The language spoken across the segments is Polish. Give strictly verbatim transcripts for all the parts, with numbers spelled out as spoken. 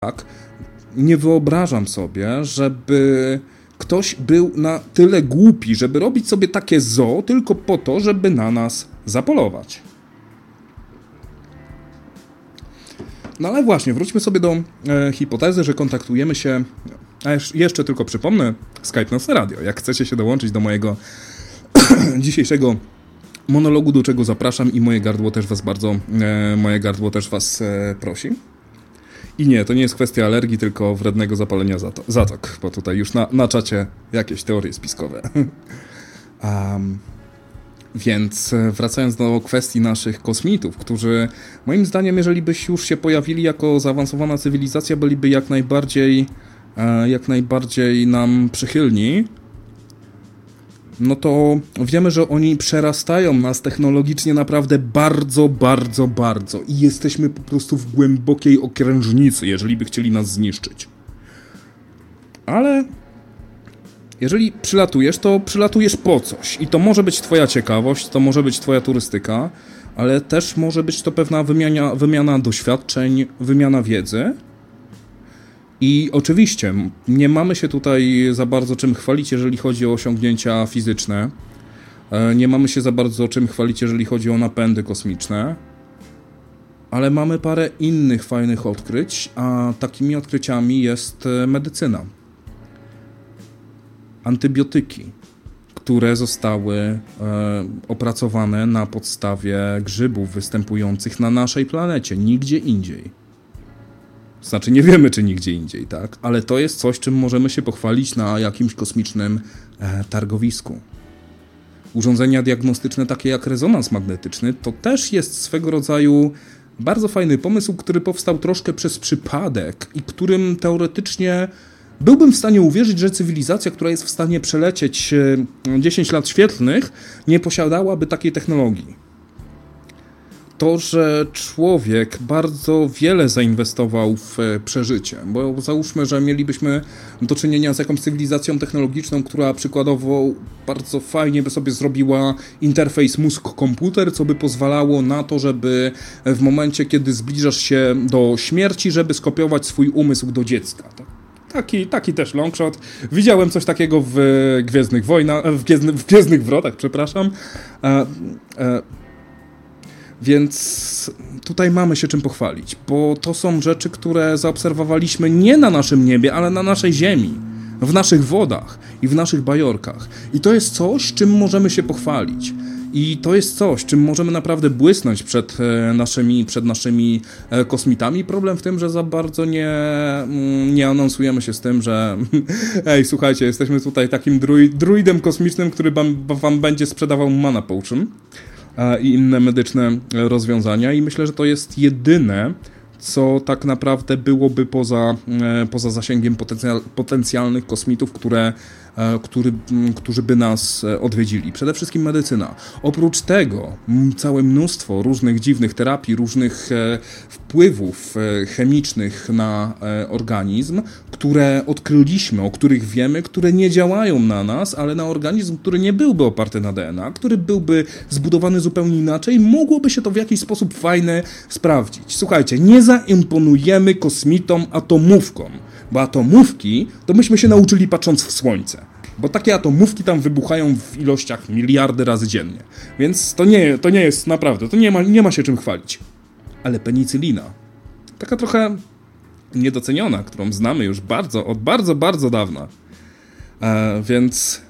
tak, nie wyobrażam sobie, żeby ktoś był na tyle głupi, żeby robić sobie takie zoo tylko po to, żeby na nas zapolować. No ale właśnie, wróćmy sobie do e, hipotezy, że kontaktujemy się, a jeszcze tylko przypomnę, Skype Nocne Radio. Jak chcecie się dołączyć do mojego dzisiejszego monologu, do czego zapraszam i moje gardło też was bardzo, e, moje gardło też was e, prosi. I nie, to nie jest kwestia alergii, tylko wrednego zapalenia zato- zatok, bo tutaj już na, na czacie jakieś teorie spiskowe. um, więc wracając do kwestii naszych kosmitów, którzy moim zdaniem, jeżeli byś już się pojawili jako zaawansowana cywilizacja, byliby jak najbardziej, e, jak najbardziej nam przychylni, no to wiemy, że oni przerastają nas technologicznie naprawdę bardzo, bardzo, bardzo i jesteśmy po prostu w głębokiej okrężnicy, jeżeli by chcieli nas zniszczyć. Ale jeżeli przylatujesz, to przylatujesz po coś i to może być twoja ciekawość, to może być twoja turystyka, ale też może być to pewna wymiana, wymiana doświadczeń, wymiana wiedzy. I oczywiście nie mamy się tutaj za bardzo czym chwalić, jeżeli chodzi o osiągnięcia fizyczne. Nie mamy się za bardzo czym chwalić, jeżeli chodzi o napędy kosmiczne. Ale mamy parę innych fajnych odkryć, a takimi odkryciami jest medycyna. Antybiotyki, które zostały e, opracowane na podstawie grzybów występujących na naszej planecie, nigdzie indziej. Znaczy nie wiemy, czy nigdzie indziej, tak? Ale to jest coś, czym możemy się pochwalić na jakimś kosmicznym e, targowisku. Urządzenia diagnostyczne takie jak rezonans magnetyczny to też jest swego rodzaju bardzo fajny pomysł, który powstał troszkę przez przypadek i którym teoretycznie byłbym w stanie uwierzyć, że cywilizacja, która jest w stanie przelecieć dziesięć lat świetlnych, nie posiadałaby takiej technologii. To, że człowiek bardzo wiele zainwestował w przeżycie, bo załóżmy, że mielibyśmy do czynienia z jakąś cywilizacją technologiczną, która przykładowo bardzo fajnie by sobie zrobiła interfejs mózg-komputer, co by pozwalało na to, żeby w momencie, kiedy zbliżasz się do śmierci, żeby skopiować swój umysł do dziecka. Taki, taki też longshot. Widziałem coś takiego w Gwiezdnych Wojnach, w, Gwiezdny, w Gwiezdnych Wrotach, przepraszam. E, e, Więc tutaj mamy się czym pochwalić, bo to są rzeczy, które zaobserwowaliśmy nie na naszym niebie, ale na naszej ziemi, w naszych wodach i w naszych bajorkach. I to jest coś, czym możemy się pochwalić. I to jest coś, czym możemy naprawdę błysnąć przed naszymi, przed naszymi kosmitami. Problem w tym, że za bardzo nie, nie anonsujemy się z tym, że ej, słuchajcie, jesteśmy tutaj takim druid, druidem kosmicznym, który wam, wam będzie sprzedawał mana potion i inne medyczne rozwiązania i myślę, że to jest jedyne, co tak naprawdę byłoby poza, poza zasięgiem potencjal, potencjalnych kosmitów, które, który, którzy by nas odwiedzili. Przede wszystkim medycyna. Oprócz tego całe mnóstwo różnych dziwnych terapii, różnych wpływów chemicznych na organizm, które odkryliśmy, o których wiemy, które nie działają na nas, ale na organizm, który nie byłby oparty na D N A, który byłby zbudowany zupełnie inaczej, mogłoby się to w jakiś sposób fajny sprawdzić. Słuchajcie, nie zaimponujemy kosmitom atomówką, bo atomówki to myśmy się nauczyli patrząc w słońce. Bo takie atomówki tam wybuchają w ilościach miliardy razy dziennie. Więc to nie, to nie jest naprawdę, to nie ma, nie ma się czym chwalić. Ale penicylina, taka trochę niedoceniona, którą znamy już bardzo, od bardzo, bardzo dawna. E, więc...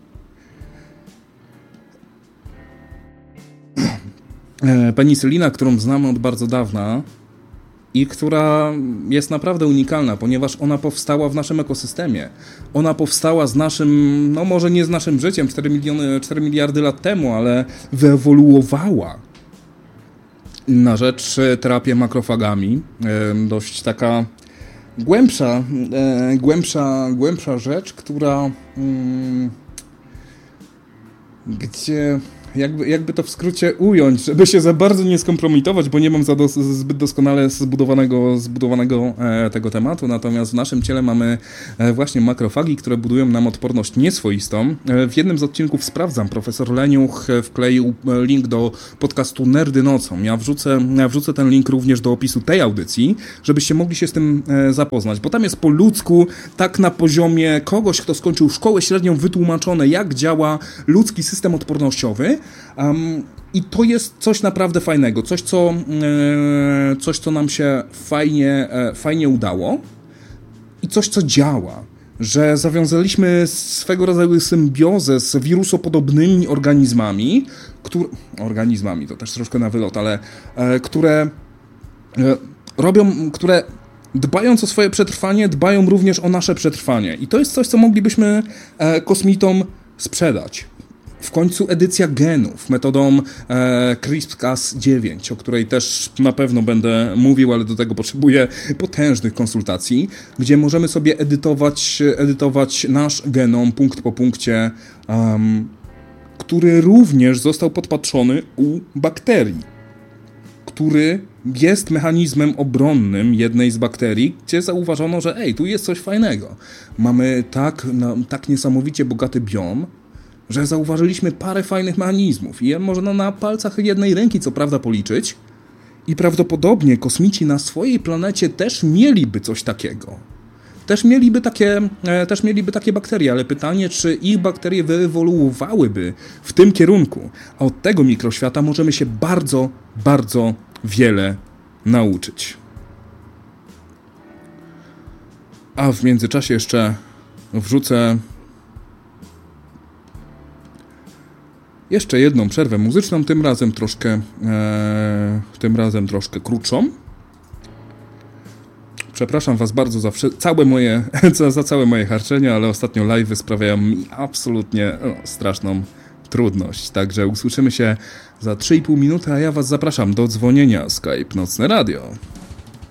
E, penicylina, którą znamy od bardzo dawna i która jest naprawdę unikalna, ponieważ ona powstała w naszym ekosystemie. Ona powstała z naszym, no może nie z naszym życiem, cztery miliony, cztery miliardy lat temu, ale wyewoluowała na rzecz terapii makrofagami. Dość taka głębsza, głębsza, głębsza rzecz, która gdzie jakby, jakby to w skrócie ująć, żeby się za bardzo nie skompromitować, bo nie mam za dos- zbyt doskonale zbudowanego, zbudowanego e, tego tematu, natomiast w naszym ciele mamy e, właśnie makrofagi, które budują nam odporność nieswoistą. E, w jednym z odcinków Sprawdzam, profesor Leniuch e, wkleił e, link do podcastu Nerdy Nocą. Ja wrzucę, ja wrzucę ten link również do opisu tej audycji, żebyście mogli się z tym e, zapoznać, bo tam jest po ludzku, tak na poziomie kogoś, kto skończył szkołę średnią, wytłumaczone, jak działa ludzki system odpornościowy. Um, I to jest coś naprawdę fajnego, coś, co, e, coś, co nam się fajnie, e, fajnie udało i coś, co działa. Że zawiązaliśmy swego rodzaju symbiozę z wirusopodobnymi organizmami, które, organizmami to też troszkę na wylot, ale e, które e, robią, które dbając o swoje przetrwanie, dbają również o nasze przetrwanie. I to jest coś, co moglibyśmy e, kosmitom sprzedać. W końcu edycja genów metodą e, CRISPR Cas dziewięć, o której też na pewno będę mówił, ale do tego potrzebuję potężnych konsultacji, gdzie możemy sobie edytować, edytować nasz genom punkt po punkcie, um, który również został podpatrzony u bakterii, który jest mechanizmem obronnym jednej z bakterii, gdzie zauważono, że ej, tu jest coś fajnego. Mamy tak, no, tak niesamowicie bogaty biom, że zauważyliśmy parę fajnych mechanizmów i je można na palcach jednej ręki co prawda policzyć i prawdopodobnie kosmici na swojej planecie też mieliby coś takiego. Też mieliby takie, e, też mieliby takie bakterie, ale pytanie, czy ich bakterie wyewoluowałyby w tym kierunku. A od tego mikroświata możemy się bardzo, bardzo wiele nauczyć. A w międzyczasie jeszcze wrzucę jeszcze jedną przerwę muzyczną, tym razem troszkę, e, tym razem troszkę krótszą. Przepraszam was bardzo za wszy- całe moje, za, za całe moje harczenie, ale ostatnio live'y sprawiają mi absolutnie no, straszną trudność. Także usłyszymy się za trzy i pół minuty, a ja was zapraszam do dzwonienia Skype Nocne Radio.